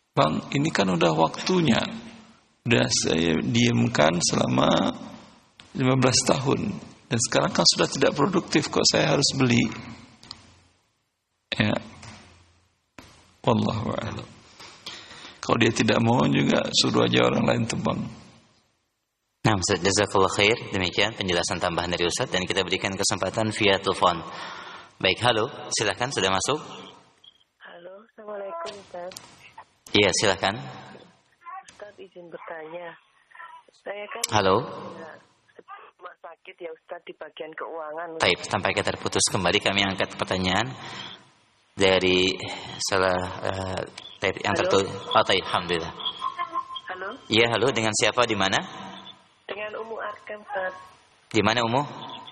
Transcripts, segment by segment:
Bang, ini kan udah waktunya. Udah saya diamkan selama 15 tahun. Dan sekarang kan sudah tidak produktif, kok saya harus beli. Ya. Wallahu a'lam. Kalau dia tidak mau juga suruh aja orang lain tebang. Nah, Ustaz, jazakallah khair. Demikian penjelasan tambahan dari Ustaz, dan kita berikan kesempatan via telepon. Baik, halo, silakan, sudah masuk. Halo, Assalamualaikum Ustaz. Iya, silakan. Ustaz izin bertanya. Saya kan Halo. rumah sakit ya Ustaz di bagian keuangan. Taib, sampai kita terputus kembali kami angkat pertanyaan dari salah yang tertulis. Oh, taib, alhamdulillah. Halo? Iya, halo, dengan siapa, di mana? Dengan Umu Arkam Ustaz. Di mana, Umu?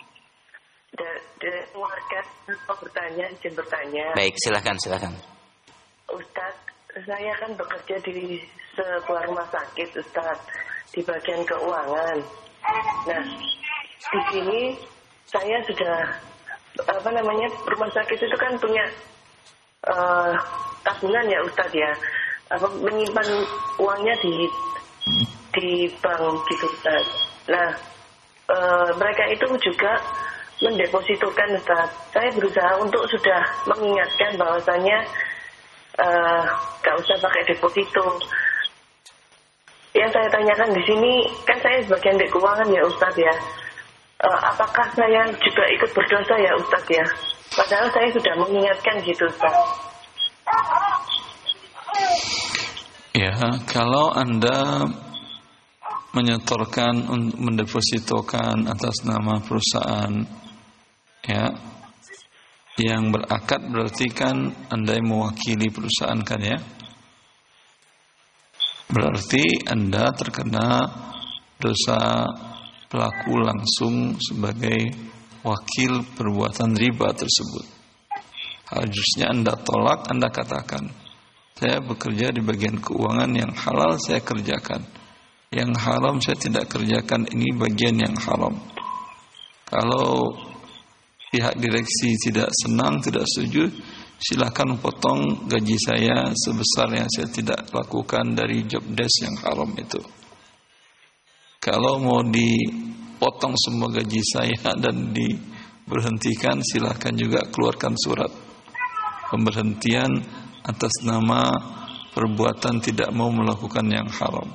Dari Umu Arkam, izin bertanya. Baik, silakan. Ustaz, saya kan bekerja di sebuah rumah sakit Ustaz, di bagian keuangan. Nah, di sini saya sudah rumah sakit itu kan punya tabungan ya Ustaz ya, menyimpan uangnya di bank gitu Ustaz. Nah, mereka itu juga mendepositokan Ustaz. Saya berusaha untuk sudah mengingatkan bahwasanya gak usah pakai deposito. Yang saya tanyakan di sini, kan saya sebagian dari keuangan ya Ustaz ya. Apakah saya juga ikut berdosa ya Ustaz ya? Padahal saya sudah mengingatkan gitu Ustaz. Ya, kalau Anda menyetorkan, mendepositokan atas nama perusahaan, ya, yang berakad berarti kan Anda yang mewakili perusahaan kan ya? Berarti Anda terkena dosa pelaku langsung sebagai wakil perbuatan riba tersebut. Harusnya Anda tolak, Anda katakan, saya bekerja di bagian keuangan, yang halal saya kerjakan, yang haram saya tidak kerjakan, ini bagian yang haram. Kalau pihak direksi tidak senang, tidak setuju, silakan potong gaji saya sebesar yang saya tidak lakukan dari job desk yang haram itu. Kalau mau dipotong semua gaji saya dan diberhentikan, silakan juga keluarkan surat pemberhentian atas nama perbuatan tidak mau melakukan yang haram.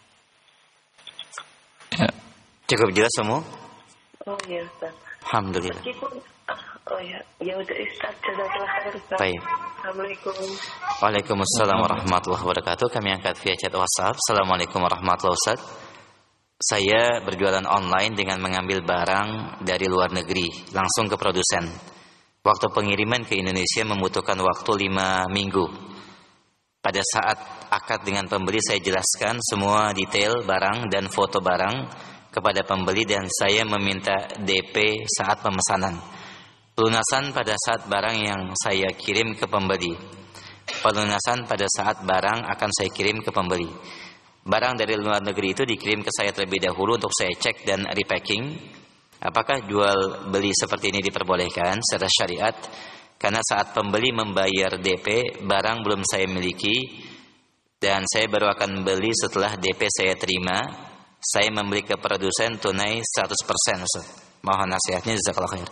Ya. Cukup jelas semua? Oh iya Ustaz. Alhamdulillah. Oh ya udah Ustaz, jazakallah khair Ustaz. Baik. Assalamualaikum. Waalaikumsalam warahmatullahi wabarakatuh. Kami angkat via chat WhatsApp. Assalamualaikum warahmatullahi wabarakatuh. Saya berjualan online dengan mengambil barang dari luar negeri langsung ke produsen. Waktu pengiriman ke Indonesia membutuhkan waktu 5 minggu. Pada saat akad dengan pembeli, saya jelaskan semua detail barang dan foto barang kepada pembeli, dan saya meminta DP saat pemesanan. Pelunasan pada saat barang yang saya kirim ke pembeli. Pelunasan pada saat barang akan saya kirim ke pembeli. Barang dari luar negeri itu dikirim ke saya terlebih dahulu untuk saya cek dan repacking. Apakah jual beli seperti ini diperbolehkan secara syariat? Karena saat pembeli membayar DP, barang belum saya miliki dan saya baru akan beli setelah DP saya terima. Saya membeli ke produsen tunai 100%. Mohon nasihatnya, jazakallahu khair.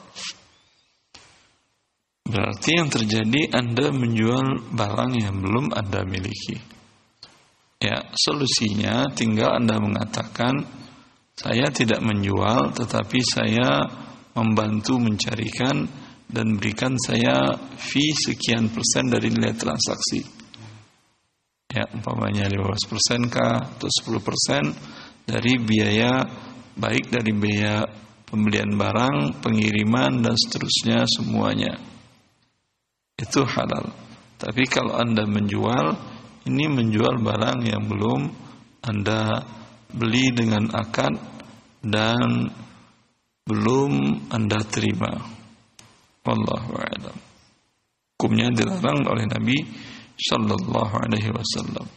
Berarti yang terjadi Anda menjual barang yang belum Anda miliki. Ya, solusinya tinggal Anda mengatakan, saya tidak menjual, tetapi saya membantu mencarikan dan berikan saya fee sekian persen dari nilai transaksi. Ya, umpamanya 15% kah atau 10% dari biaya, baik dari biaya pembelian barang, pengiriman dan seterusnya semuanya. Itu halal. Tapi kalau Anda menjual, ini menjual barang yang belum Anda beli dengan akad dan belum Anda terima. Wallahu a'lam. Hukumnya dilarang oleh Nabi sallallahu alaihi wasallam.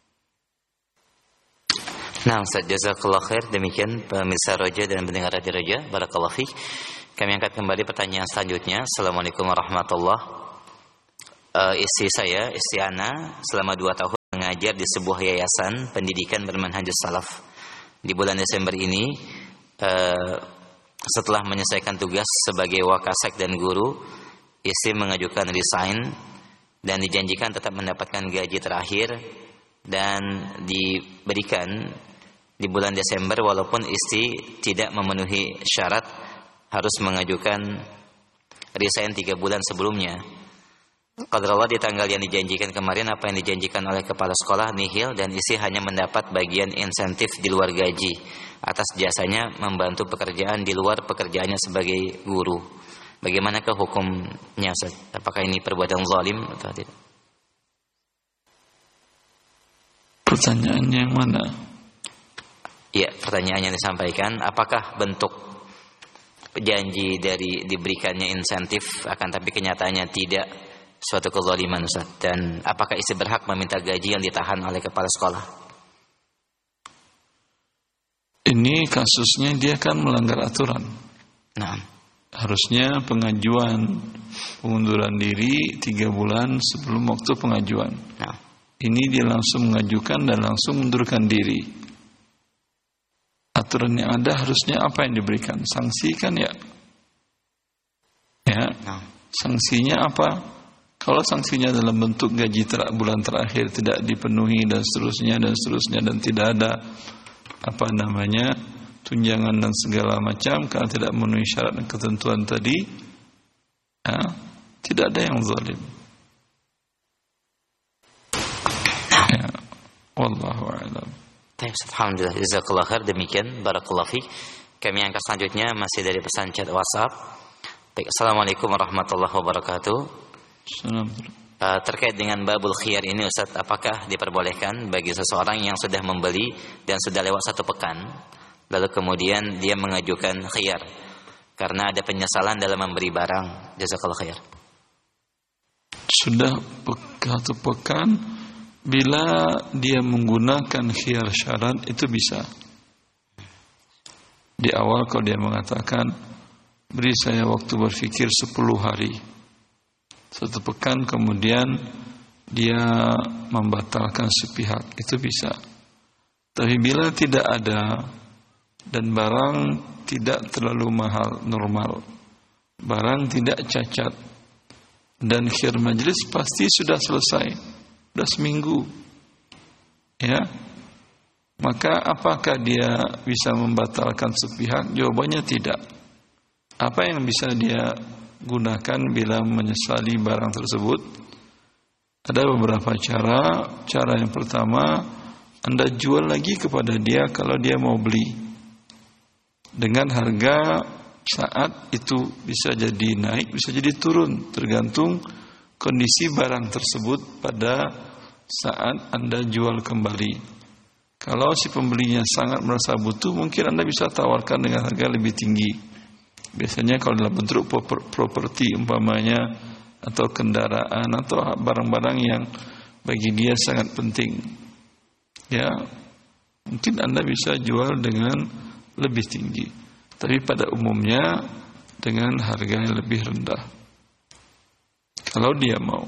Nah, Ustaz, jazakallahu khair. Demikian pemirsa Roja dan pendengar Radio Roja, barakallahu fiik. Kami angkat kembali pertanyaan selanjutnya. Assalamualaikum warahmatullahi wabarakatuh. Istri Ana selama 2 tahun mengajar di sebuah yayasan pendidikan bermanhajus salaf. Di bulan Desember ini, setelah menyelesaikan tugas sebagai wakasek dan guru, istri mengajukan resign dan dijanjikan tetap mendapatkan gaji terakhir dan diberikan di bulan Desember walaupun istri tidak memenuhi syarat harus mengajukan resign 3 bulan sebelumnya. Qadarullah di tanggal yang dijanjikan kemarin apa yang dijanjikan oleh kepala sekolah nihil dan istri hanya mendapat bagian insentif di luar gaji atas jasanya membantu pekerjaan di luar pekerjaannya sebagai guru. Bagaimanakah hukumnya Ustaz? Apakah ini perbuatan zalim atau tidak? Pertanyaannya yang mana? Ya, pertanyaan yang disampaikan, apakah bentuk janji dari diberikannya insentif akan tapi kenyataannya tidak suatu kezaliman Ustaz, dan apakah istri berhak meminta gaji yang ditahan oleh kepala sekolah? Ini kasusnya dia kan melanggar aturan. Nah, harusnya pengajuan pengunduran diri 3 bulan sebelum waktu pengajuan. nah, Ini dia langsung mengajukan dan langsung mundurkan diri. Aturan yang ada harusnya apa yang diberikan? Sanksi kan ya? Ya, nah, sanksinya apa? Kalau sanksinya dalam bentuk gaji bulan terakhir tidak dipenuhi dan seterusnya dan tidak ada tunjangan dan segala macam karena tidak memenuhi syarat dan ketentuan tadi, ya, tidak ada yang zalim. Ya, wallahu a'lam. Alhamdulillah, jazakallah khair. Demikian, barakallahu fiik. Kami angkat selanjutnya masih dari pesan chat WhatsApp. Baik, assalamualaikum warahmatullahi wabarakatuh. Terkait dengan babul khiyar ini Ustaz, apakah diperbolehkan bagi seseorang yang sudah membeli dan sudah lewat 1 pekan lalu kemudian dia mengajukan khiyar karena ada penyesalan dalam memberi barang? Jazakallahu khair. Sudah 1 pekan, bila dia menggunakan khiyar syarat itu bisa. Di awal kalau dia mengatakan beri saya waktu berpikir 10 hari, 1 pekan kemudian dia membatalkan sepihak, itu bisa. Tapi bila tidak ada dan barang tidak terlalu mahal, normal, barang tidak cacat dan khiyar majlis pasti sudah selesai, sudah seminggu, ya, maka apakah dia bisa membatalkan sepihak? Jawabannya tidak. Apa yang bisa dia gunakan bila menyesali barang tersebut? Ada beberapa cara. Cara yang pertama, Anda jual lagi kepada dia kalau dia mau beli dengan harga saat itu, bisa jadi naik, bisa jadi turun, tergantung kondisi barang tersebut pada saat Anda jual kembali. Kalau si pembelinya sangat merasa butuh, mungkin Anda bisa tawarkan dengan harga lebih tinggi. Biasanya kalau dalam bentuk properti umpamanya, atau kendaraan atau barang-barang yang bagi dia sangat penting, ya, mungkin Anda bisa jual dengan lebih tinggi, tapi pada umumnya dengan harga yang lebih rendah kalau dia mau.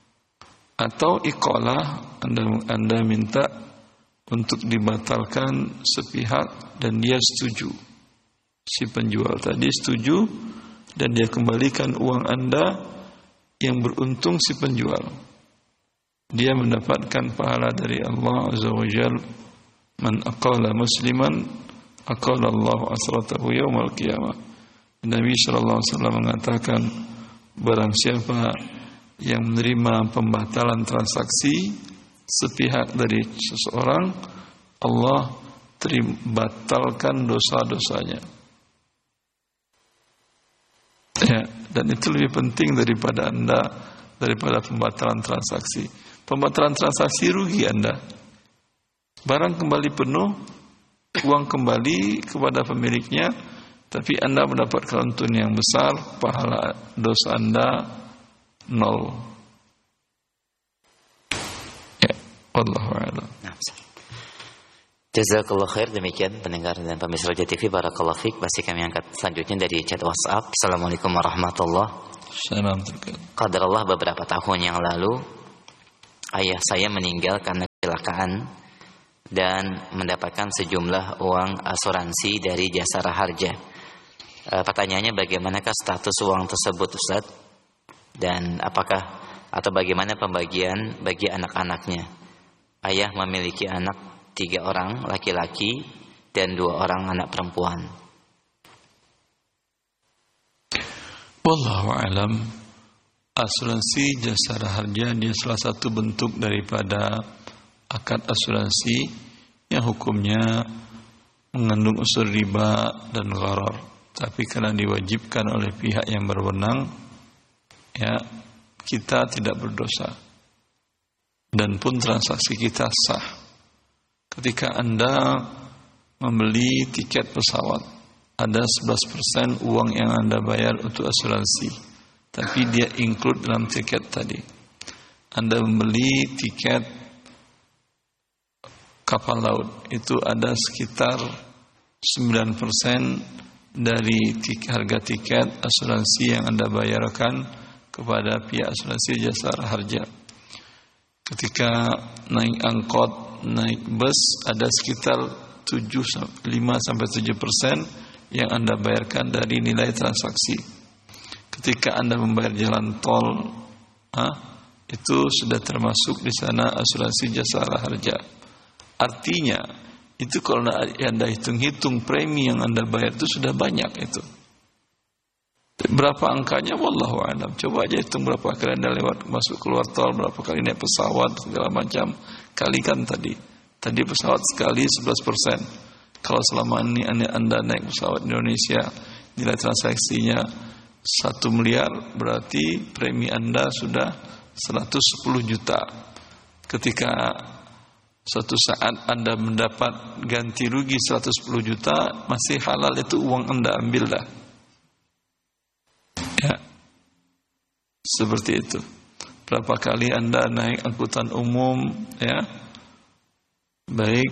Atau iqalah, Anda minta untuk dibatalkan sepihak dan dia setuju, si penjual tadi setuju, dan dia kembalikan uang Anda, yang beruntung si penjual. Dia mendapatkan pahala dari Allah Azza wa Jal. Man aqala musliman aqala Allah asratahu yaumal qiyamah. Nabi sallallahu alaihi wasallam mengatakan, barang siapa yang menerima pembatalan transaksi sepihak dari seseorang, Allah batalkan dosa-dosanya. Ya, dan itu lebih penting daripada pembatalan transaksi. Pembatalan transaksi rugi Anda. Barang kembali penuh, uang kembali kepada pemiliknya, tapi Anda mendapat keuntungan yang besar, pahala dosa Anda 0. Ya, wallahu a'lam. Jazakallah khair. Demikian pendengar dan pemirsa Roja TV, barakallahu fiik. Masih kami angkat selanjutnya dari chat WhatsApp. Assalamualaikum warahmatullahi wabarakatuh. Qadarullah, beberapa tahun yang lalu ayah saya meninggal karena kecelakaan dan mendapatkan sejumlah uang asuransi dari Jasara Harja. Pertanyaannya, bagaimanakah status uang tersebut, Ustaz? Dan apakah atau bagaimana pembagian bagi anak-anaknya? Ayah memiliki anak 3 orang laki-laki dan 2 orang anak perempuan. Wallahu alam. Asuransi Jasara Harja dia salah satu bentuk daripada akad asuransi yang hukumnya mengandung unsur riba dan gharar. Tapi karena diwajibkan oleh pihak yang berwenang, ya, kita tidak berdosa. Dan pun transaksi kita sah. Ketika Anda membeli tiket pesawat, ada 11% uang yang Anda bayar untuk asuransi, tapi dia include dalam tiket tadi. Anda membeli tiket kapal laut, itu ada sekitar 9% dari harga tiket asuransi yang Anda bayarkan kepada pihak asuransi Jasara Harja. Ketika naik angkot, naik bus, ada sekitar 5-7% yang Anda bayarkan dari nilai transaksi. Ketika Anda membayar jalan tol, itu sudah termasuk di sana asuransi Jasara Harja. Artinya, itu kalau Anda hitung-hitung premi yang Anda bayar itu sudah banyak itu. Berapa angkanya? Wallahu a'lam. Coba aja hitung berapa kali Anda lewat masuk keluar tol, berapa kali naik pesawat segala macam. Kalikan tadi. Tadi pesawat sekali 11%. Kalau selama ini Anda naik pesawat di Indonesia, nilai transaksinya 1 miliar, berarti premi Anda sudah 110 juta. Ketika suatu saat Anda mendapat ganti rugi 110 juta, masih halal itu uang Anda ambil dah. Ya, seperti itu. Berapa kali Anda naik angkutan umum, ya, baik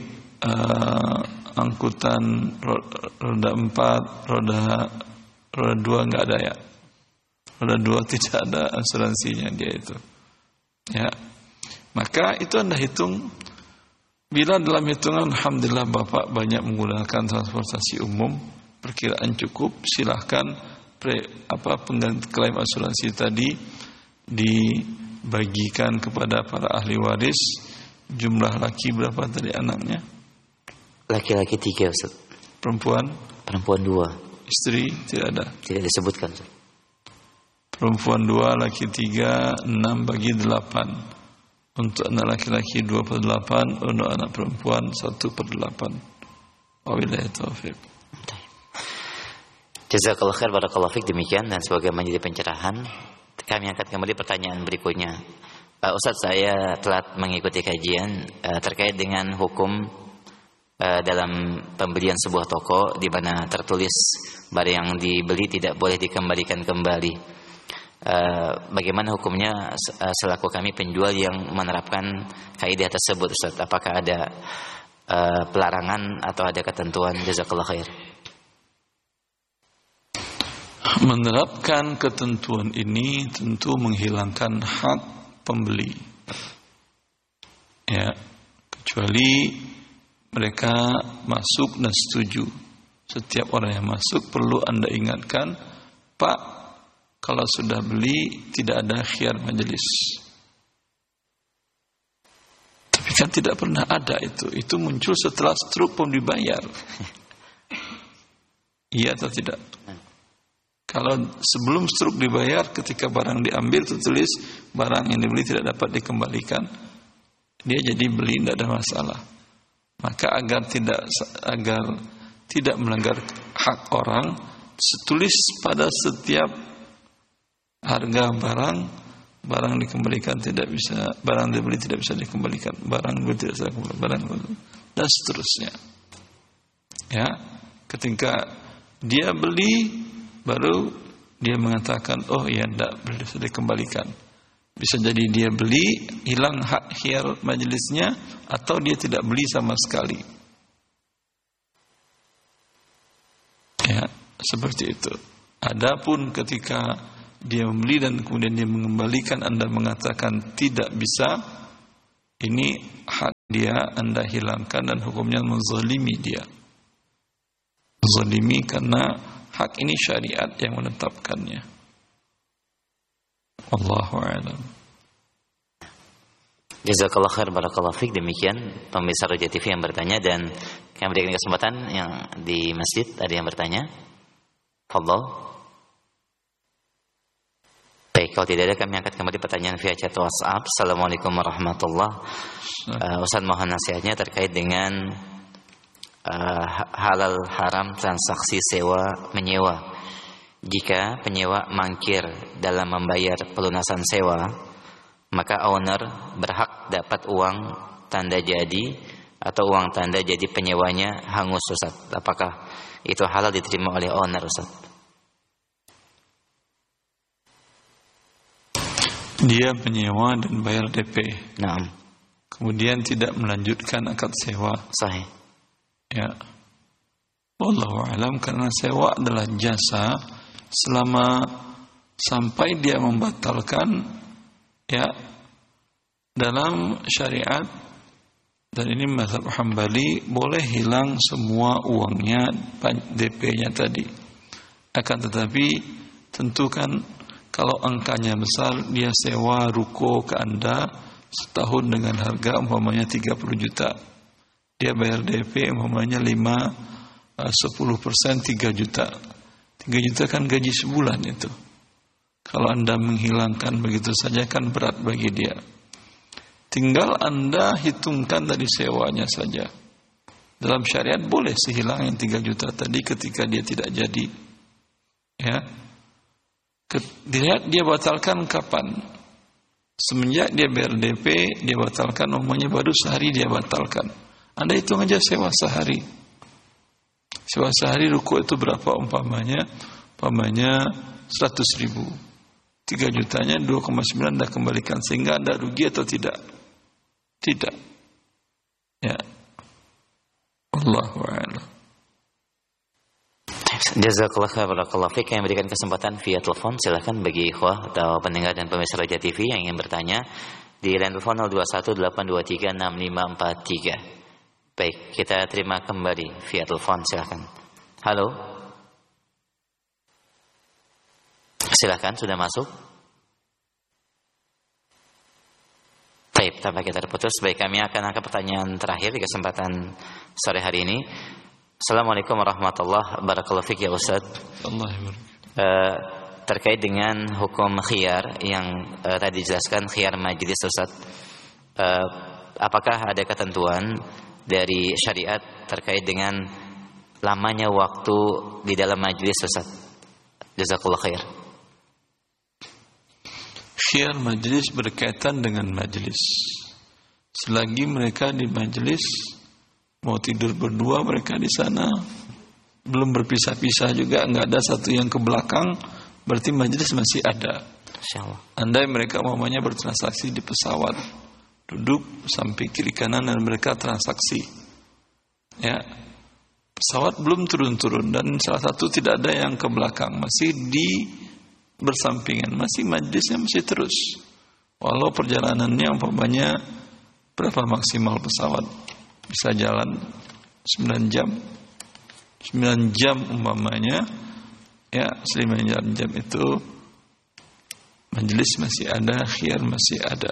angkutan roda 4, roda 2 nggak ada ya. Roda 2 tidak ada asuransinya dia itu. Ya, maka itu Anda hitung. Bila dalam hitungan alhamdulillah Bapak banyak menggunakan transportasi umum, perkiraan cukup, silahkan klaim asuransi tadi dibagikan kepada para ahli waris. Jumlah laki berapa tadi anaknya? Laki-laki 3, Ustaz. Perempuan? Perempuan 2. Istri tidak ada. Tidak disebutkan, Ustaz. Perempuan 2, laki 3, 6 bagi 8. Untuk anak laki-laki 2/8, untuk anak perempuan 1/8. Wabillahi taufiq. Jazakallahu khair, barakallahu fiik. Demikian dan semoga menjadi pencerahan. Kami angkat kembali pertanyaan berikutnya. Ustaz, saya telah mengikuti kajian terkait dengan hukum dalam pembelian sebuah toko di mana tertulis barang yang dibeli tidak boleh dikembalikan kembali. Bagaimana hukumnya selaku kami penjual yang menerapkan kaidah tersebut, Ustaz? Apakah ada pelarangan atau ada ketentuan? Jazakallahu khair. Menerapkan ketentuan ini tentu menghilangkan hak pembeli, ya, kecuali mereka masuk dan setuju. Setiap orang yang masuk perlu Anda ingatkan, Pak, kalau sudah beli tidak ada khiyar majelis. Tapi kan tidak pernah ada itu. Itu muncul setelah struk pun dibayar. Iya atau tidak? Kalau sebelum struk dibayar, ketika barang diambil tertulis barang yang dibeli tidak dapat dikembalikan, dia jadi beli, tidak ada masalah. Maka agar tidak melanggar hak orang, tulis pada setiap harga barang dikembalikan tidak bisa, barang dibeli tidak bisa dikembalikan, barang dibeli tidak bisa dikembalikan, dan seterusnya. Ya, ketika dia beli baru dia mengatakan, oh ya tidak bisa dikembalikan. Bisa jadi dia beli, hilang hak khiyar majelisnya, atau dia tidak beli sama sekali. Ya, seperti itu. Adapun ketika dia membeli dan kemudian dia mengembalikan, Anda mengatakan tidak bisa, ini hak dia Anda hilangkan dan hukumnya menzalimi dia. Menzalimi karena hak ini syariat yang menetapkannya. Wallahu a'lam. Jazakallah khair, barakallahu fiik. Demikian pemirsa Roja TV yang bertanya, dan kami berikan kesempatan yang di masjid ada yang bertanya. Fadhal. Baik, kalau tidak ada kami angkat kembali pertanyaan via chat WhatsApp. Assalamualaikum warahmatullahi wabarakatuh. Ustaz mohon nasihatnya terkait dengan halal haram transaksi sewa menyewa. Jika penyewa mangkir dalam membayar pelunasan sewa, maka owner berhak dapat uang tanda jadi atau uang tanda jadi penyewanya hangus, Ustaz. Apakah itu halal diterima oleh owner, Ustaz? Dia menyewa dan bayar DP. Naam. Kemudian tidak melanjutkan akad sewa. Sahih. Ya. Wallahu a'lam, karena sewa adalah jasa selama sampai dia membatalkan, ya, dalam syariat. Dan ini mazhab Hambali, boleh hilang semua uangnya, DP-nya tadi. Akan tetapi tentukan kalau angkanya besar, dia sewa ruko ke Anda setahun dengan harga umpamanya 30 juta. Dia bayar DP umpamanya 10% 3 juta. 3 juta kan gaji sebulan itu. Kalau Anda menghilangkan begitu saja kan berat bagi dia. Tinggal Anda hitungkan dari sewanya saja. Dalam syariat boleh sehilang yang 3 juta tadi ketika dia tidak jadi. Ya. Dilihat dia batalkan kapan. Semenjak dia bayar DP, dia batalkan, umumnya baru sehari dia batalkan. Anda hitung aja sewa sehari. Sewa sehari ruko itu berapa umpamanya? Umpamanya 100.000. 3 jutanya 2,9 Anda kembalikan, sehingga Anda rugi atau tidak? Tidak. Ya. Allahu a'lam. Jazakallah khair, barakallahu fiik. Yang memberikan kesempatan via telepon, silakan bagi ikhwah atau pendengar dan pemirsa Roja TV yang ingin bertanya di line telepon 0218236543. Baik, kita terima kembali via telepon, silakan. Halo. Silakan, sudah masuk. Baik, tanpa kita terputus. Baik, kami akan angkat pertanyaan terakhir di kesempatan sore hari ini. Assalamualaikum warahmatullahi wabarakatuh. Ya Ustaz, terkait dengan hukum khiyar yang tadi dijelaskan, khiyar majlis, Ustaz, apakah ada ketentuan dari syariat terkait dengan lamanya waktu di dalam majlis, Ustaz? Jazakallah khair. Khiyar majlis berkaitan dengan majlis. Selagi mereka di majlis, mau tidur berdua mereka di sana, belum berpisah-pisah juga, nggak ada satu yang ke belakang, berarti majlis masih ada. Insyaallah. Andai mereka mamanya bertransaksi di pesawat, duduk samping kiri kanan dan mereka transaksi, ya, pesawat belum turun-turun dan salah satu tidak ada yang ke belakang, masih di bersampingan, masih majlisnya masih terus, walau perjalanannya umpamanya berapa maksimal pesawat bisa jalan 9 jam umpamanya, ya, 9 jam itu majelis masih ada, khiyar masih ada.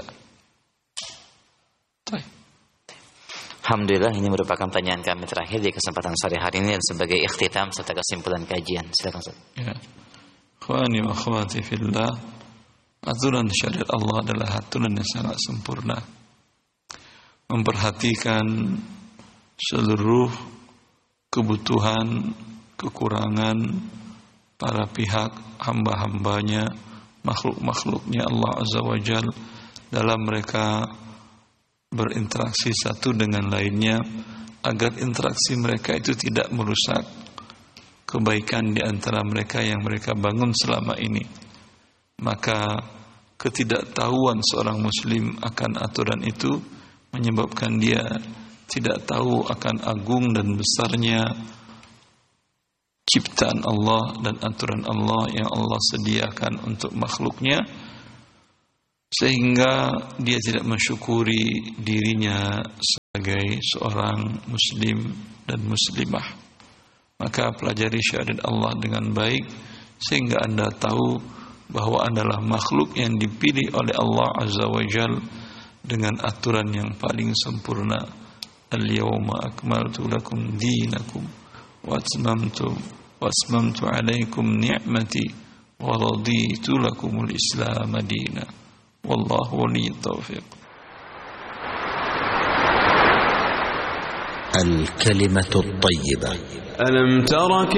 Alhamdulillah, ini merupakan pertanyaan kami terakhir di kesempatan sore hari ini dan sebagai ikhtitam serta kesimpulan kajian. Silakan, Ustaz. Ya. Ikhwani wa akhwati fillah, aturan syariat Allah adalah aturan yang sangat sempurna, memperhatikan seluruh kebutuhan, kekurangan para pihak, hamba-hambanya, makhluk-makhluknya Allah Azza wa Jal, dalam mereka berinteraksi satu dengan lainnya, agar interaksi mereka itu tidak merusak kebaikan di antara mereka yang mereka bangun selama ini. Maka ketidaktahuan seorang muslim akan aturan itu menyebabkan dia tidak tahu akan agung dan besarnya ciptaan Allah dan aturan Allah yang Allah sediakan untuk makhluknya, sehingga dia tidak mensyukuri dirinya sebagai seorang muslim dan muslimah. Maka pelajari syariat Allah dengan baik sehingga Anda tahu bahwa adalah makhluk yang dipilih oleh Allah Azza wa Jalla dengan aturan yang paling sempurna. Al-yawma akmaltu lakum dinakum wa atmamtu alaikum ni'mati wa raditu lakumul Islam dinan. Wallahu waliyut taufiq. الكلمة الطيبة. ألم ترك